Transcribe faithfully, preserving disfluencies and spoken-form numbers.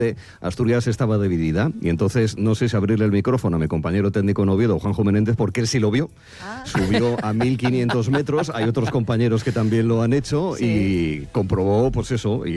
Asturias estaba dividida y entonces no sé si abrirle el micrófono a mi compañero técnico en Oviedo, Juanjo Menéndez, porque él sí lo vio. Ah. Subió a mil quinientos metros, hay otros compañeros que también lo han hecho, sí. Y comprobó, pues eso. Y